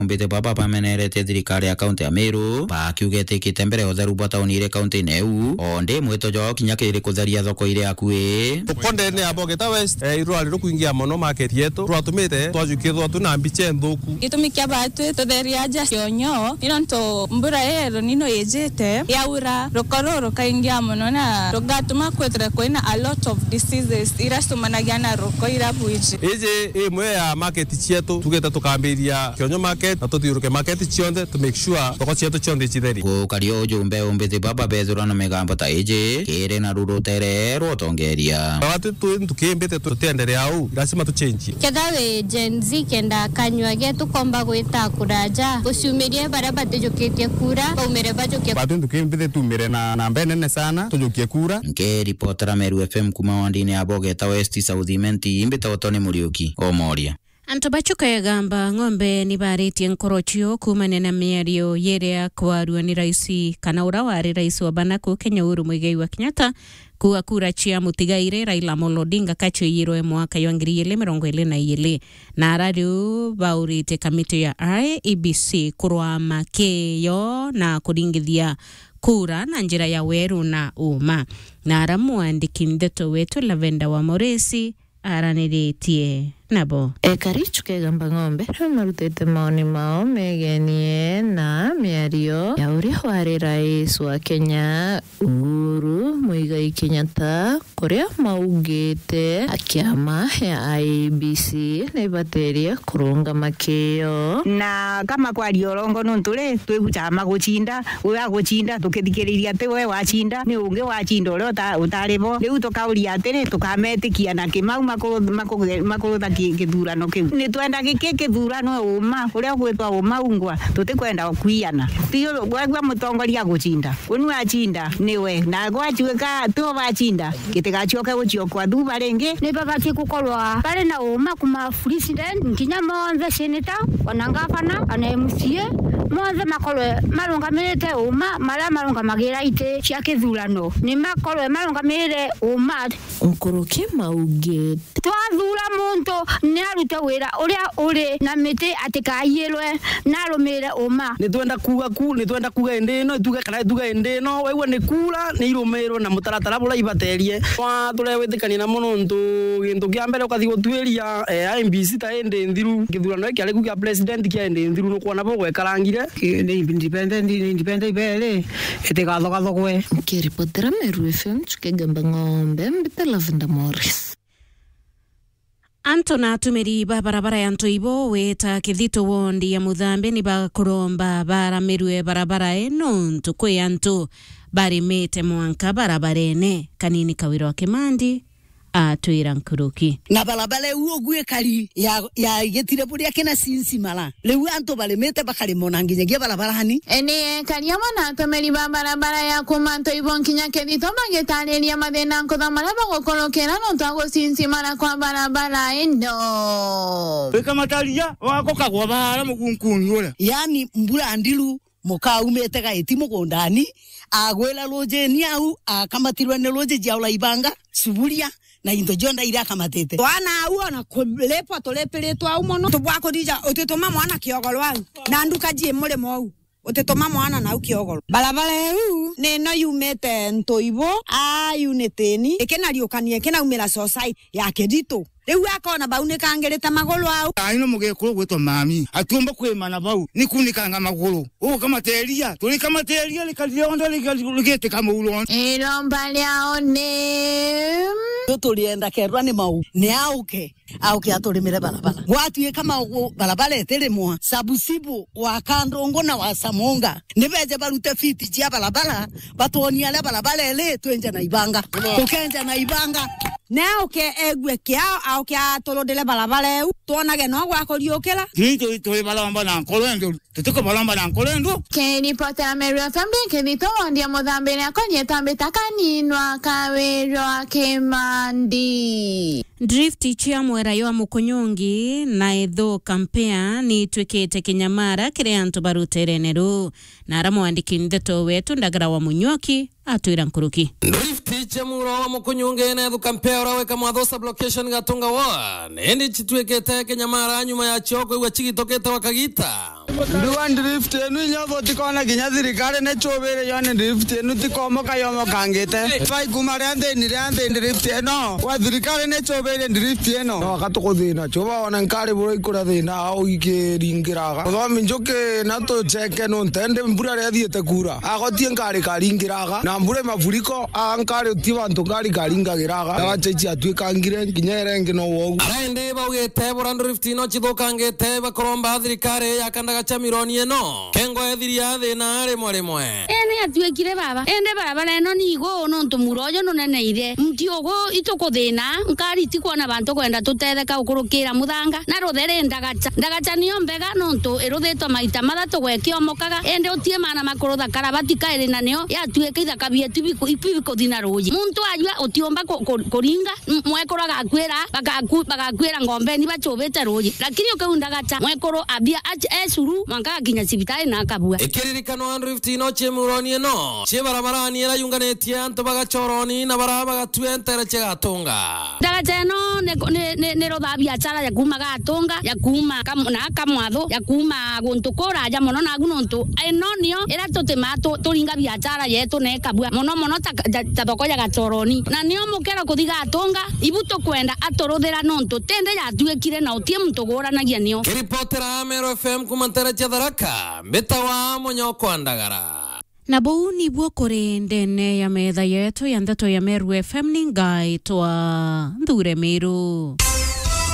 Mbite baba pamenerete thirikari ya kaunti ya Meru bakiugete kitembere utheru batauni ire kaunti neu onde mwito jo kinya kiri kutharia thoko ire akue konde ne Abogeta West irwari rukuingia mono market yetu twatumite twajukithwa tuna mbiche nthuku gitumikia batu tutheria aja cionyo ironto mbura yero nino yejete yaura rokororo kaingia mono na rogatuma kwetre koina a lot of diseases irasumanagia na roko irabuiji ije imwe ya market chietu tugete tukambiria kionyo market na tuthiuruke market chionde to make sure thoko chietu chionde chitheri gukario jumbe umbite baba bethurano megambo ta ije kire na rurutere rotongeria watu tukimbite tutenderea au lazima tu change kedawe Gen Z kenda kanywa getu komba gwita kuraja usiumirie baraba tujukitie kura umere bajukia watu tukimbite tumire na mbene nene sana tujukie kura nke reporter Meru FM kuma wandini Abogeta West South Imenti imbita otone Muriuki omoria Antobachuka ya gamba ng'ombe ni bareti nkorochio kumane na miario yerea kwarua ni raisi kana urawari raisi wa Banako Kenya Uhuru Muigai wa Kenyatta kuwa kura chia mutigaire Raila Amolo Odinga kacho yiro mwaka wa 2022 na radio baurite kamiti ya IEBC kurwa makeyo na kuringithia kura na njira ya weru na uma na aramu andiki ndeto wetu Lavenda wa Moresi araniritie nabo Karichu kegamba ng'ombe marutete maoni mao megenie na miario ya urihwari rais wa Kenya Uhuru Muigai Kenyatta kuria maugite akiama ya IEBC naibateria kurunga makeo na kama kwa riorongo nuntule twiguchama guchinda uya guchinda tukithikiriria te we wachinda ni unge wachinda ule utaribo riu tukauria atiri tukametikia na kimau makuru githurano kiu ni twenda githurano uma uria gwitwa uma ungwa tutikwenda kuiana tio gwagwa mutongoria guchinda unu achinda niwe na gwatuika tu bachinda kitigachoke gucio kwa thuba ringi ni babati kukorwa bale na uma kuma president nginya monze senator wanangafana ana MCA monze makorwe marungamirite uma mara marungamagira ite cia kithurano ni makorwe marungamirire uma nkuruki mauge twathura muntu ni arute wira uria uri na miti atikayirwe na rumire uma ni twenda kuga indino tuge kana tuga indino wewe ni kula ni irumirwo na mutaratara bula ibaterie wa turewithikania na mununtu gintu kia mbere ukathi gutwiria IEBC ta ende nthiru githurano iki ari kuga president kia ende nthiru no kuona bo gwekarangire ni independent ibele etigathogwe ke reporter Meru FM tukegamba ng'ombe mbite Lavenda Morris Antona tumeri barabara ya Ntoibo weta kithito wondi ya Muthambe ni bakuromba baramirwe barabara eno ntukwe yantu bari mete mwanka barabarene kanini Kawiro wa Kimandi atwira nkuruki na balabala uo gwe kali ya getire buria kena sinsi mala lewu anto balemete bakali monanginya ge balabala hani ene kanyama na tumeri barabara ya kumanto ibon kinya kethito magetani ya madena nkodamara bagokolokera no twago sinsi mala kwa barabara eno kama talia wako kagwa bara mukunkuni ule yani mbura andilu muka umete ga eti mugondani agwela loje ni au akamatirwa ne loje jaula ibanga suburia na into jonda ira kamatete wana uona kulepa tolepeletwa au mono tubwako dija utetoma mwana kiogolwa na nduka jie mole mo utetoma mwana na ukiogolo balabala u neno yumete Ntoibo uniteni ekena riokanie ekena umira society ya kedito lewu akona bauneka ngereta magolo au aino mugekuru gwetwa mami atumba kwemana bau nikunikanga magolo kama teria tuli kama teria likalionda ligete kama ulo ilomba liaone tulienda kerwa ni mau ni auke atulimire balabala watu kama balabala etelemwa sabusibu wa Kandongo na wa Samonga nibeje barute fiti jia balabala batonia le balabala ele twenja na ibanga ukenja na ibanga nao ke egwe kiao au kia tolodele balabala tuona ge no gwa koriokela to balamba na kolendo tutuko balamba na kolendo keni pota Meru FM keni to ndia Muthambe na konye tambe takaninwa Kawiro wa Kimandi Drift chia mwera yo mukunyungi na edho kampea ni twekete kinyamara kire antu barutereneru na aramo andiki ndeto wetu ndagara wa munyoki atuira nkuruki. Drift chia mwera wa mukunyungi na edho kampea uraweka mwadhosa blockation gatunga wa nendi chitwekete kinyamara nyuma ya choko iwa chigitokete wakagita. Nduwa drift enu inyogo tikona kinyaziri kare ne chobere yone drift enu tikomoka yomo kangete. Pai kumarande nirande drift eno wa dirikare ne chobere drift eno. Wakatuko dhina choba wanankari buro ikura dhina au ike ringiraga. Kwa minjoke nato cheke no ntende mbura readi etekura. Agoti enkari karingiraga na mbure mafuriko ankari utiwa ntokari karinga giraga. Agachechi atwe kangire kinyere ngino wogu. Araende bawete borando drift ino chido kangete bakoromba dirikare yakanda chamironi eno kengo ethiria thina rimwe ene atwekire baba ende barabara eno nigo no ntumuroyo no neneire mtiogo itukuthina nkari tikona bantu kwenda tutetheka ukurukira muthanga na ruthere ndagacha niyo mbega no ntu iruthetwa maita mathatu gwekiomokaga ende utie mana makurutha karabati kairi na niyo yatweka ithaka bietu ibiko thina ruyi muntu ajua utiomba kuringa mwekoro agakwira bagakwira ngombe ni bachobete ruyi lakini ukaundagacha mwekoro abia esuru manga kinya sibitari na kabua ikiririkano Drift ino chemuroni eno chebarabarani era yunganetie anto bagachoroni na baraba gatwentere chegatunga ndagacha no ne roda biachara ya kuma gatunga ya kuma na kamwatho ya kuma guntukora ya mono na gunonto eno nio era totemato toringa biachara yetu ne kabua mono taboko ya gachoroni na nio mukera kuthiga atunga ibuto kwenda atorothera nonto tende ya twekire na utie mutogora na nio kiripotera Mero FM kumantera chadaraka mbetawa monyoko andagara na bou ni bwokore ndene ya metha yetu ya ndeto ya Meru FM ningai twa Ndure Meru.